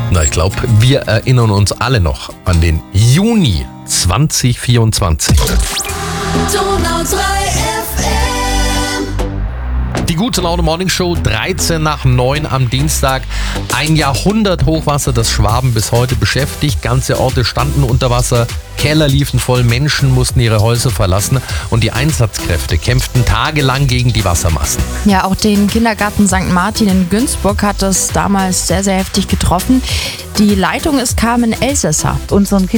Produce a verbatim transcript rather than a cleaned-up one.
Na, ich glaube, wir erinnern uns alle noch an den Juni zwanzig vierundzwanzig. Donau drei F M. Die gute Laune Morning Show, dreizehn nach neun am Dienstag. Ein Jahrhundert Hochwasser, das Schwaben bis heute beschäftigt. Ganze Orte standen unter Wasser, Keller liefen voll, Menschen mussten ihre Häuser verlassen und die Einsatzkräfte kämpften tagelang gegen die Wassermassen. Ja, auch den Kindergarten Sankt Martin in Günzburg hat es damals sehr, sehr heftig getroffen. Die Leitung ist Carmen Elsässer. Unseren